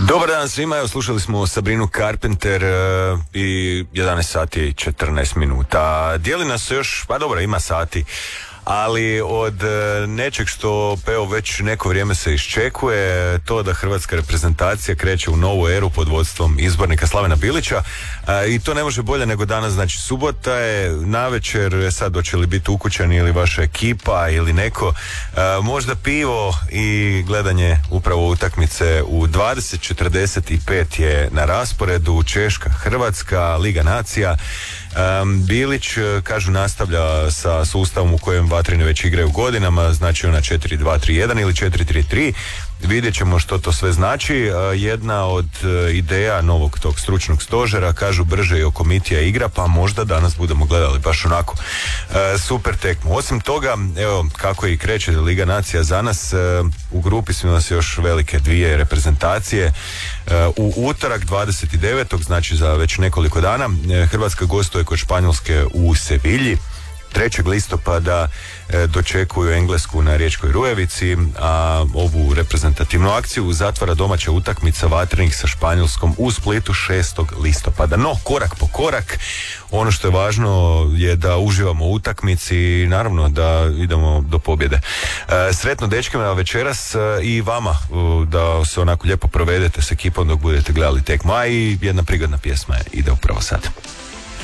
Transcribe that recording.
Dobar dan svima, evo slušali smo Sabrinu Carpenter i 11 sati i 14 minuta. Dijeli nas se još, pa dobro, ima sati, ali od nečeg što evo već neko vrijeme se iščekuje, to da hrvatska reprezentacija kreće u novu eru pod vodstvom izbornika Slavena Bilića, i to ne može bolje nego danas. Znači subota je navečer, sad hoće li biti ukućani ili vaša ekipa ili neko, možda pivo i gledanje upravo utakmice. U 20:45 je na rasporedu Češka Hrvatska, Liga nacija. Bilić, kažu, nastavlja sa sustavom u kojem Vatreni već igraju godinama, znači ona 4-2-3-1 ili 4-3-3. Vidjet ćemo što to sve znači. Jedna od ideja novog tog stručnog stožera, kažu, brže i okomitija igra, pa možda danas budemo gledali baš onako super tekmu. Osim toga, evo kako i kreće Liga nacija za nas, u grupi su nas još velike dvije reprezentacije. U utorak 29. znači za već nekoliko dana, Hrvatska gostuje kod Španjolske u Sevilji. 3. listopada dočekuju Englesku na Riječkoj Rujevici, a ovu reprezentativnu akciju zatvara domaća utakmica Vatrenih sa Španjolskom u Splitu 6. listopada. No, korak po korak, ono što je važno je da uživamo u utakmici i naravno da idemo do pobjede. Sretno dečkima večeras i vama, da se onako lijepo provedete s ekipom dok budete gledali tekmu, a i jedna prigodna pjesma ide upravo sad.